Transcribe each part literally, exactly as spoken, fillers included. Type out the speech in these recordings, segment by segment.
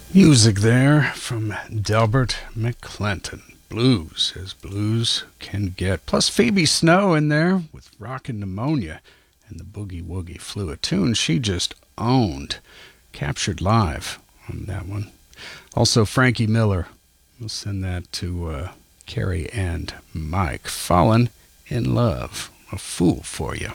Music there from Delbert McClinton. Blues, as blues can get. Plus Phoebe Snow in there with Rockin' Pneumonia and the Boogie Woogie Flew, a tune she just owned. Captured live on that one. Also Frankie Miller. We'll send that to uh, Carrie and Mike. Fallen in Love. A fool for you.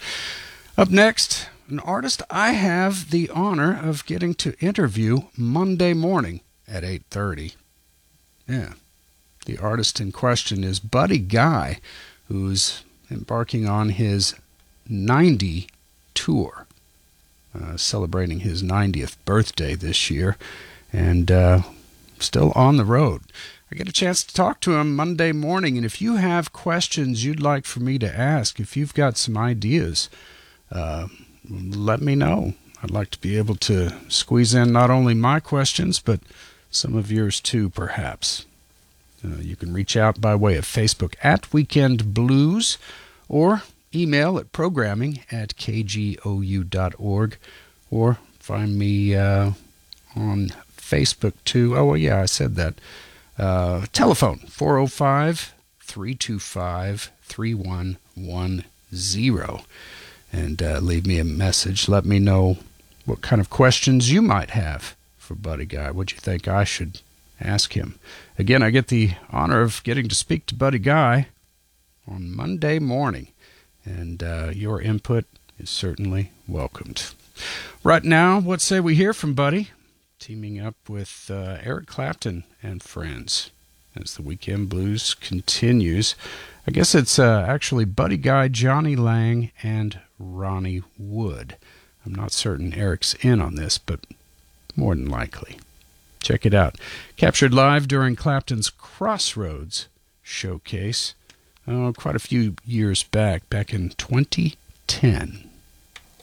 Up next, an artist I have the honor of getting to interview Monday morning at eight thirty. Yeah. The artist in question is Buddy Guy, who's embarking on his ninety tour, uh, celebrating his ninetieth birthday this year, and uh, still on the road. I get a chance to talk to him Monday morning, and if you have questions you'd like for me to ask, if you've got some ideas, uh, let me know. I'd like to be able to squeeze in not only my questions, but some of yours too, perhaps. Uh, you can reach out by way of Facebook at Weekend Blues or email at programming at k g o u dot org, or find me uh, on Facebook too. Oh, well, yeah, I said that. Uh, telephone four oh five, three two five, three one one zero, and uh, leave me a message. Let me know what kind of questions you might have for Buddy Guy. What you think I should ask him. Again, I get the honor of getting to speak to Buddy Guy on Monday morning, and uh, your input is certainly welcomed. Right now, what say we hear from Buddy, teaming up with uh, Eric Clapton and friends as the Weekend Blues continues. I guess it's uh, actually Buddy Guy, Johnny Lang, and Ronnie Wood. I'm not certain Eric's in on this, but more than likely. Check it out. Captured live during Clapton's Crossroads showcase, oh, quite a few years back, back in twenty ten.